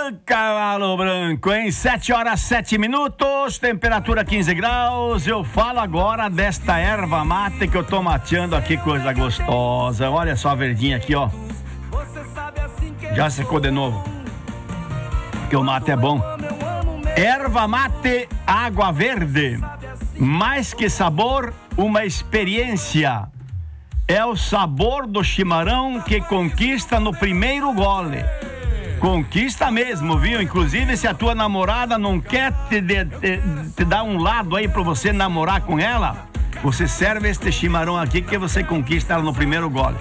Cavalo branco, hein? 7h07, temperatura 15 graus. Eu falo agora desta erva mate que eu tô mateando aqui, coisa gostosa. Olha só a verdinha aqui, ó. Já secou de novo. Que o mate é bom. Erva mate água verde. Mais que sabor, uma experiência. É o sabor do chimarrão que conquista no primeiro gole. Conquista mesmo, viu? Inclusive, se a tua namorada não quer te dar um lado aí pra você namorar com ela, você serve este chimarrão aqui que você conquista ela no primeiro gole.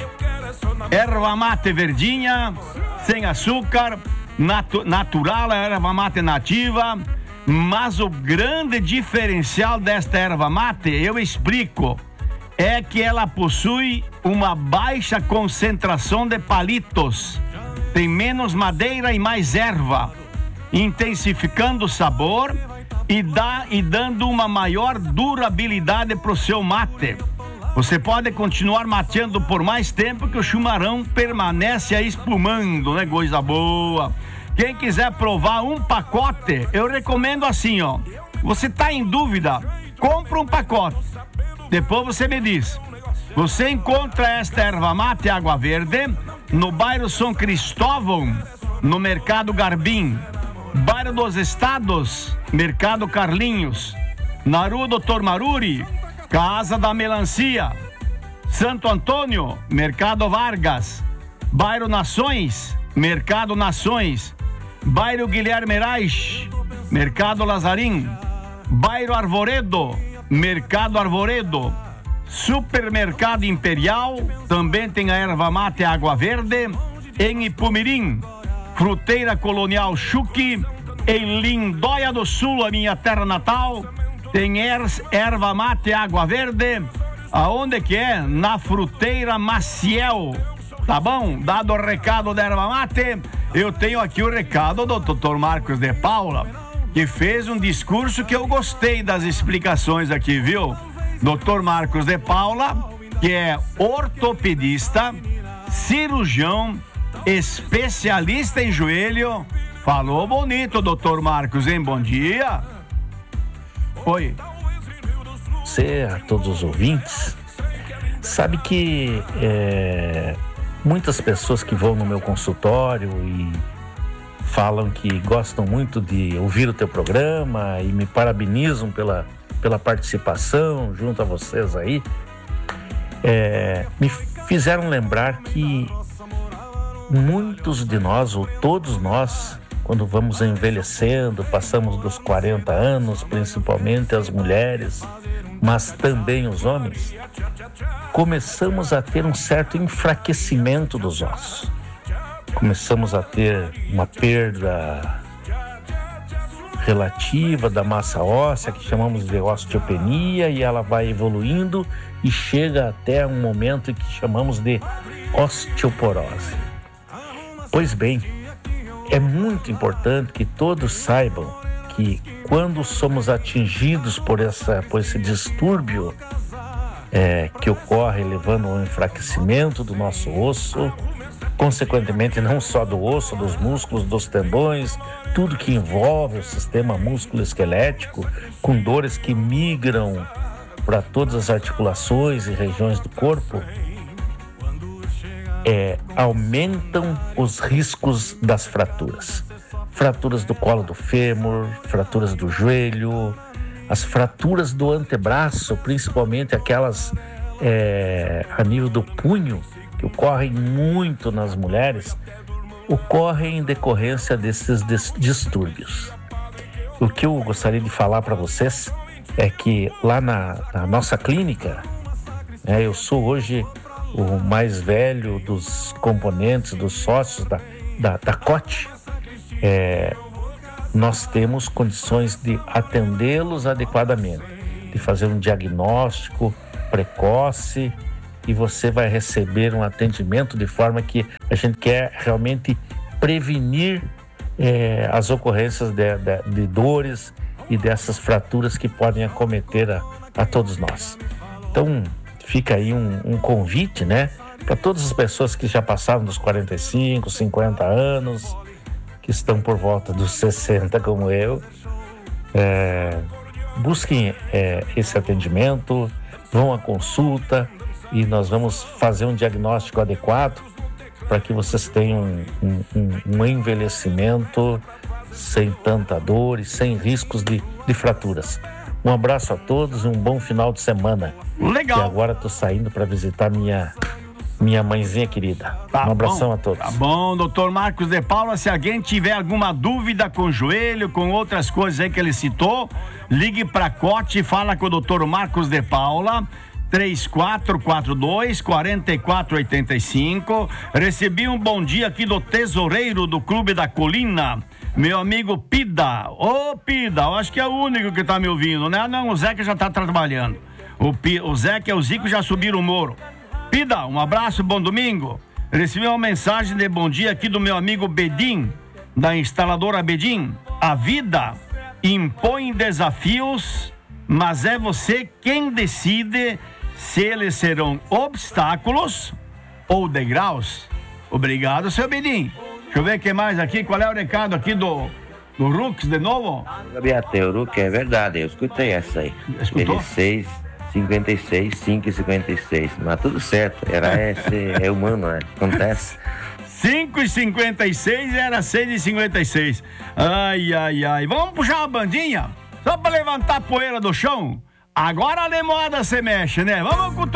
Erva mate verdinha, sem açúcar, natural, erva mate nativa. Mas o grande diferencial desta erva mate, eu explico, é que ela possui uma baixa concentração de palitos. Tem menos madeira e mais erva, intensificando o sabor e dando uma maior durabilidade para o seu mate. Você pode continuar mateando por mais tempo que o chimarrão permanece aí espumando, né? Coisa boa. Quem quiser provar um pacote, eu recomendo assim, ó. Você tá em dúvida? Compra um pacote. Depois você me diz. Você encontra esta erva mate água verde no bairro São Cristóvão, no Mercado Garbim, bairro dos Estados, Mercado Carlinhos, na Rua Doutor Maruri, Casa da Melancia, Santo Antônio, Mercado Vargas, bairro Nações, Mercado Nações, bairro Guilherme Reich, Mercado Lazarim, bairro Arvoredo, Mercado Arvoredo, Supermercado Imperial, também tem a erva mate água verde, em Ipumirim, Fruteira Colonial Chuque, em Lindóia do Sul, a minha terra natal, tem erva mate água verde, aonde que é? Na Fruteira Maciel, tá bom? Dado o recado da erva mate, eu tenho aqui o recado do Dr. Marcos de Paula, que fez um discurso que eu gostei das explicações aqui, viu? Dr. Marcos de Paula, que é ortopedista, cirurgião, especialista em joelho. Falou bonito, Dr. Marcos, hein? Bom dia. Oi. Você, a todos os ouvintes, sabe que muitas pessoas que vão no meu consultório e falam que gostam muito de ouvir o teu programa e me parabenizam pela participação junto a vocês aí, me fizeram lembrar que muitos de nós, ou todos nós, quando vamos envelhecendo, passamos dos 40 anos, principalmente as mulheres, mas também os homens, começamos a ter um certo enfraquecimento dos ossos. Começamos a ter uma perda relativa da massa óssea, que chamamos de osteopenia, e ela vai evoluindo e chega até um momento que chamamos de osteoporose. Pois bem, é muito importante que todos saibam que quando somos atingidos por esse distúrbio que ocorre levando ao enfraquecimento do nosso osso, consequentemente não só do osso, dos músculos, dos tendões, tudo que envolve o sistema músculo-esquelético, com dores que migram para todas as articulações e regiões do corpo, aumentam os riscos das fraturas. Fraturas do colo do fêmur, fraturas do joelho, as fraturas do antebraço, principalmente aquelas a nível do punho, que ocorrem muito nas mulheres, ocorrem em decorrência desses distúrbios. O que eu gostaria de falar para vocês é que lá na nossa clínica, eu sou hoje o mais velho dos componentes, dos sócios da COT, nós temos condições de atendê-los adequadamente, de fazer um diagnóstico precoce, e você vai receber um atendimento de forma que a gente quer realmente prevenir as ocorrências de dores e dessas fraturas que podem acometer a todos nós. Então, fica aí um convite, né, para todas as pessoas que já passaram dos 45, 50 anos, que estão por volta dos 60 como eu, busquem esse atendimento, vão à consulta e nós vamos fazer um diagnóstico adequado para que vocês tenham um envelhecimento sem tanta dor e sem riscos de fraturas. Um abraço a todos e um bom final de semana. Legal. E agora estou saindo para visitar minha mãezinha querida. Tá, um abração bom, a todos. Tá bom, doutor Marcos de Paula, se alguém tiver alguma dúvida com joelho, com outras coisas aí que ele citou, ligue para Cote e fala com o doutor Marcos de Paula, 3442-4485. Recebi um bom dia aqui do tesoureiro do Clube da Colina, meu amigo Pida. Ô Pida, eu acho que é o único que tá me ouvindo, né? Não, o Zeca já tá trabalhando. O Zeca e o Zico já subiram o muro. Pida, um abraço, bom domingo. Recebi uma mensagem de bom dia aqui do meu amigo Bedim, da instaladora Bedim. A vida impõe desafios, mas é você quem decide se eles serão obstáculos ou degraus. Obrigado, seu Bedim. Deixa eu ver o que mais aqui. Qual é o recado aqui do Rux de novo? Gabriel, o Rux, é verdade, eu escutei essa aí. Escutou? 56, 5,56. Mas tudo certo, é humano, né? Acontece. 5,56 era 6,56. Ai. Vamos puxar uma bandinha? Só pra levantar a poeira do chão? Agora a moda se mexe, né? Vamos com